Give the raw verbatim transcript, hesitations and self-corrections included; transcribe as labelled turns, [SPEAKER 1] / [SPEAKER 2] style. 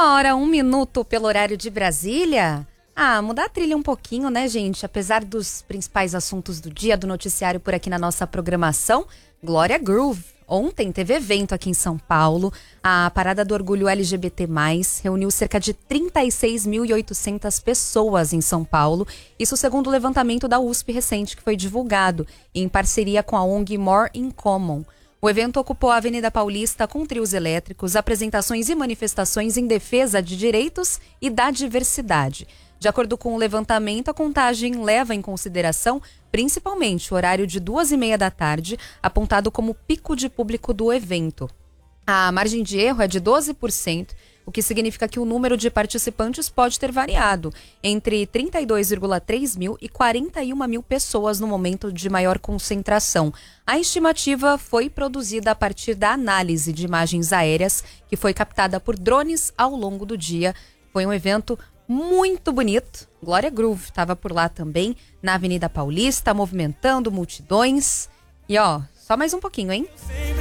[SPEAKER 1] Uma hora, um minuto pelo horário de Brasília. Ah, mudar a trilha um pouquinho, né, gente? Apesar dos principais assuntos do dia, do noticiário por aqui na nossa programação, Glória Groove. Ontem teve evento aqui em São Paulo. A Parada do Orgulho L G B T mais, reuniu cerca de trinta e seis mil e oitocentas pessoas em São Paulo. Isso segundo o levantamento da U S P recente, que foi divulgado em parceria com a O N G More in Common. O evento ocupou a Avenida Paulista com trios elétricos, apresentações e manifestações em defesa de direitos e da diversidade. De acordo com o levantamento, a contagem leva em consideração principalmente o horário de duas e meia da tarde, apontado como pico de público do evento. A margem de erro é de doze por cento, o que significa que o número de participantes pode ter variado entre trinta e dois vírgula três mil e quarenta e uma mil pessoas no momento de maior concentração. A estimativa foi produzida a partir da análise de imagens aéreas que foi captada por drones ao longo do dia. Foi um evento muito bonito. Glória Groove estava por lá também, na Avenida Paulista, movimentando multidões. E ó, só mais um pouquinho, hein?